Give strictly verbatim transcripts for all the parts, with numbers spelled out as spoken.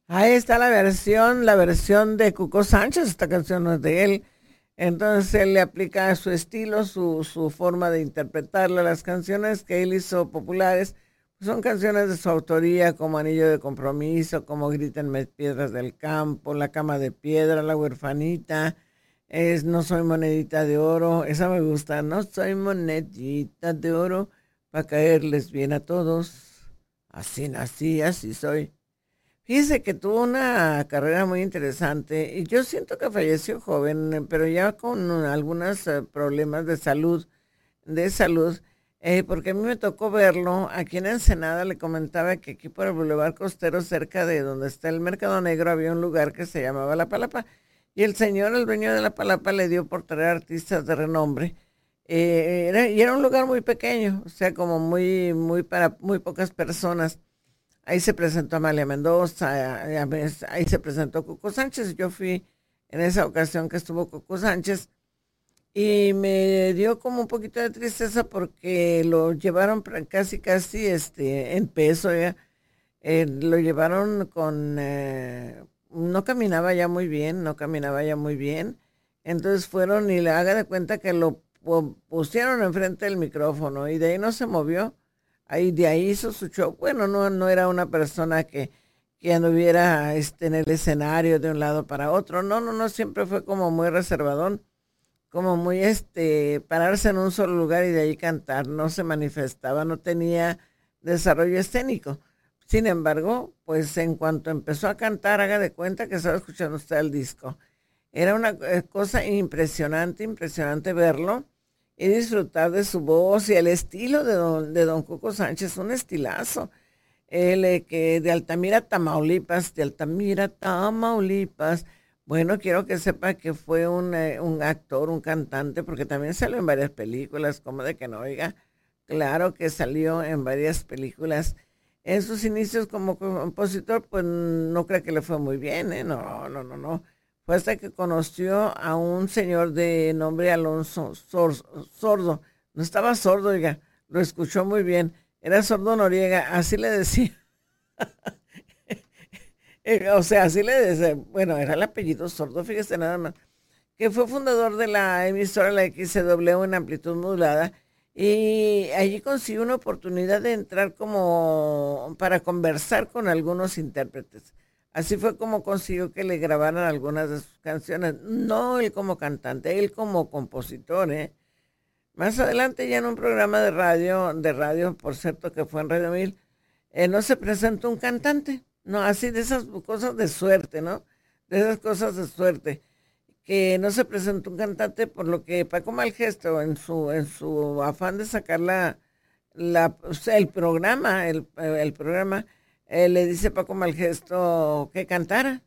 Ahí está la versión, la versión de Cuco Sánchez, esta canción no es de él. Entonces él le aplica su estilo, su, su forma de interpretarla. Las canciones que él hizo populares son canciones de su autoría, como Anillo de Compromiso, como Grítenme Piedras del Campo, La Cama de Piedra, La Huerfanita, es No Soy Monedita de Oro, esa me gusta, No Soy Monedita de Oro, para caerles bien a todos, así nací, así soy. Fíjese que tuvo una carrera muy interesante y yo siento que falleció joven, eh, pero ya con algunos eh, problemas de salud, de salud, eh, porque a mí me tocó verlo aquí en Ensenada. Le comentaba que aquí por el Boulevard Costero, cerca de donde está el Mercado Negro, había un lugar que se llamaba La Palapa y el señor, el dueño de La Palapa, le dio por traer artistas de renombre. Eh, era, y era un lugar muy pequeño, o sea, como muy, muy para muy pocas personas. Ahí se presentó Amalia Mendoza, eh, ahí se presentó Cuco Sánchez. Yo fui en esa ocasión que estuvo Cuco Sánchez y me dio como un poquito de tristeza porque lo llevaron pra- casi, casi este, en peso, ya. Eh, lo llevaron con, eh, no caminaba ya muy bien, no caminaba ya muy bien. Entonces fueron y le haga de cuenta que lo pu- pusieron enfrente del micrófono y de ahí no se movió. Ahí de ahí hizo su show. Bueno, no, no era una persona que, que anduviera este, en el escenario de un lado para otro. No, no, no, siempre fue como muy reservadón, como muy este, pararse en un solo lugar y de ahí cantar. No se manifestaba, no tenía desarrollo escénico. Sin embargo, pues en cuanto empezó a cantar, haga de cuenta que estaba escuchando usted el disco. Era una eh, cosa impresionante, impresionante verlo y disfrutar de su voz y el estilo de don, de don Cuco Sánchez, un estilazo. Él eh, que de Altamira, Tamaulipas, de Altamira, Tamaulipas. Bueno, quiero que sepa que fue un, eh, un actor, un cantante, porque también salió en varias películas, como de que no oiga. Claro que salió en varias películas. En sus inicios como compositor, pues no creo que le fue muy bien, ¿eh? No, no, no, no. Fue hasta que conoció a un señor de nombre Alonso Sor- Sordo. No estaba sordo, oiga, lo escuchó muy bien. Era Sordo Noriega, así le decía. Eh, O sea, así le decía. Bueno, era el apellido Sordo, fíjese nada más. Que fue fundador de la emisora La X C W en amplitud modulada. Y allí consiguió una oportunidad de entrar como para conversar con algunos intérpretes. Así fue como consiguió que le grabaran algunas de sus canciones. No él como cantante, él como compositor, ¿eh? Más adelante ya en un programa de radio, de radio, por cierto que fue en Radio Mil, eh, no se presentó un cantante, no, así de esas cosas de suerte, ¿no? De esas cosas de suerte, que no se presentó un cantante, por lo que Paco Malgesto, en su, en su afán de sacar la, la, o sea, el programa, el, el programa, eh, le dice Paco Malgesto que cantara.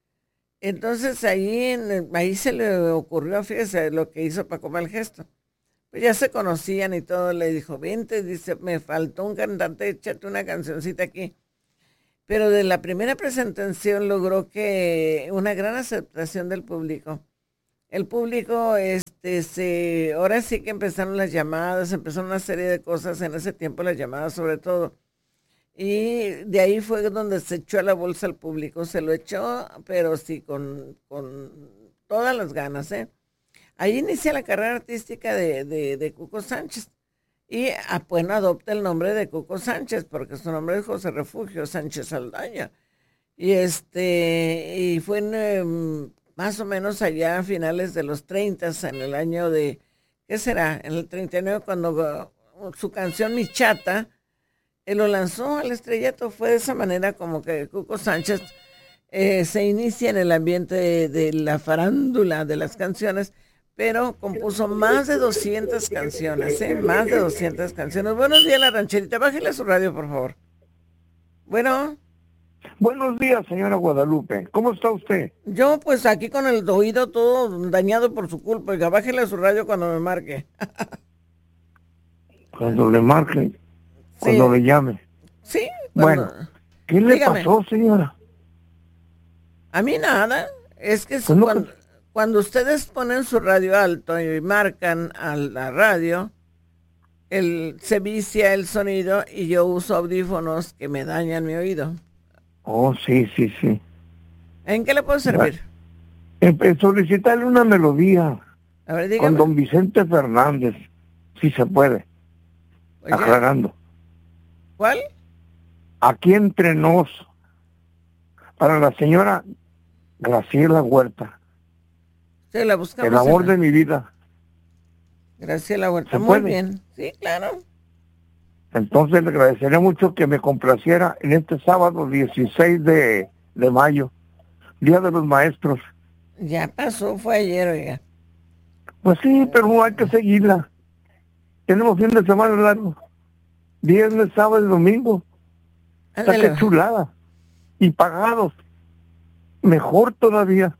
Entonces ahí, en el- ahí se le ocurrió, fíjese, lo que hizo Paco Malgesto. Pues ya se conocían y todo, le dijo, vente, dice, me faltó un cantante, échate una cancioncita aquí. Pero de la primera presentación logró que una gran aceptación del público. El público, este, se, ahora sí que empezaron las llamadas, empezaron una serie de cosas, en ese tiempo las llamadas sobre todo. Y de ahí fue donde se echó a la bolsa al público, se lo echó, pero sí, con, con todas las ganas, ¿eh? Ahí inicia la carrera artística de, de, de Cuco Sánchez. Y ah, bueno, adopta el nombre de Cuco Sánchez, porque su nombre es José Refugio Sánchez Saldaña. Y este, y fue en, em, más o menos allá a finales de los treinta, en el año de, ¿qué será? En el treinta y nueve, cuando uh, su canción Mi Chata, él lo lanzó al estrellato. Fue de esa manera como que Cuco Sánchez eh, se inicia en el ambiente de, de la farándula de las canciones, pero compuso más de doscientas canciones, ¿eh? Más de doscientas canciones. Buenos días, la rancherita. Bájale a su radio, por favor. Bueno, Buenos días, señora Guadalupe. ¿Cómo está usted? yo pues aquí con el oído todo dañado por su culpa. Oiga, bájale a su radio cuando me marque. Cuando le marque, cuando Sí, le llame. sí, cuando... Bueno, ¿qué le Dígame, pasó, señora? a mí nada. Es que es Pues no, pues, cuando, cuando ustedes ponen su radio alto y marcan a la radio, el, se vicia el sonido y yo uso audífonos que me dañan mi oído. oh, sí, sí, sí. ¿En qué le puedo servir? Eh, eh, solicitarle una melodía A ver, con dígame. don Vicente Fernández, si se puede, Oiga, aclarando. ¿cuál? Aquí entre nos, para la señora Graciela Huerta, Sí, la buscamos. el amor en la- de mi vida. Graciela Huerta. ¿Se Muy puede? bien. Sí, claro. Entonces le agradecería mucho que me complaciera en este sábado dieciséis de, de mayo, Día de los Maestros. Ya pasó, fue ayer, oiga. Pues sí, pero no hay que seguirla. Tenemos fin de semana largo. Viernes, sábado y domingo. Está Ándale. que chulada. Y pagados. Mejor todavía.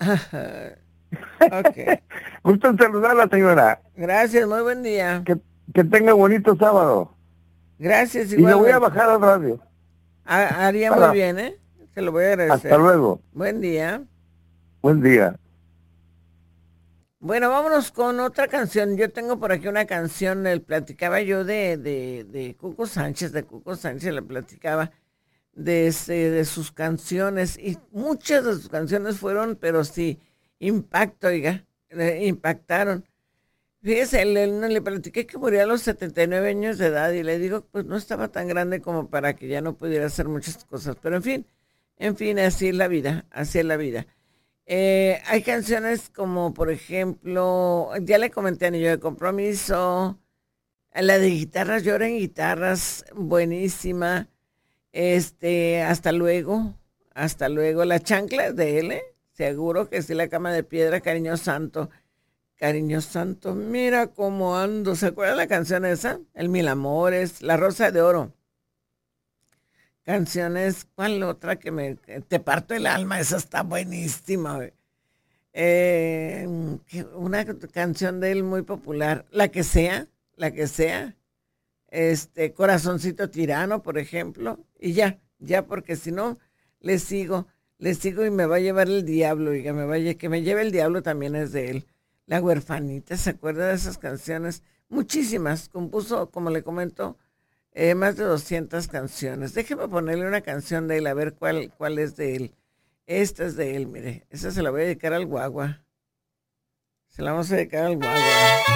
Ok. Gusto en saludarla, señora. Gracias, muy buen día. Que, que tenga bonito sábado. Gracias, Y le voy a igualmente. bajar al radio. Ha- Haría Para. muy bien, ¿eh? Se lo voy a agradecer. Hasta luego. Buen día. Buen día. Bueno, vámonos con otra canción. Yo tengo por aquí una canción, le platicaba yo de, de, de Cuco Sánchez, de Cuco Sánchez le platicaba de, ese- de sus canciones, y muchas de sus canciones fueron, pero sí, impacto, oiga, le impactaron. Fíjese, le, le le platiqué que murió a los setenta y nueve años de edad y le digo, pues no estaba tan grande como para que ya no pudiera hacer muchas cosas, pero en fin, en fin, así es la vida, así es la vida. Eh, hay canciones como, por ejemplo, ya le comenté Anillo de Compromiso, la de guitarras, Lloren Guitarras, buenísima. Este, hasta luego, hasta luego. La chancla es de él, ¿eh? Seguro que sí, la cama de piedra, cariño santo. Cariño santo, mira cómo ando. ¿Se acuerdan la canción esa? El Mil Amores, La Rosa de Oro. Canciones, ¿cuál otra que me... Te parto el alma, esa está buenísima, güey. Eh, que- una canción de él muy popular, la que sea, la que sea, este, Corazoncito Tirano, por ejemplo, y ya, ya, porque si no, le sigo, le sigo y me va a llevar el diablo, y que me vaya, que me lleve el diablo también es de él. La Huerfanita, ¿se acuerda de esas canciones? Muchísimas, compuso, como le comento, eh, más de doscientas canciones. Déjeme ponerle una canción de él, a ver cuál, cuál es de él. Esta es de él, mire. Esta se la voy a dedicar al guagua. Se la vamos a dedicar al guagua.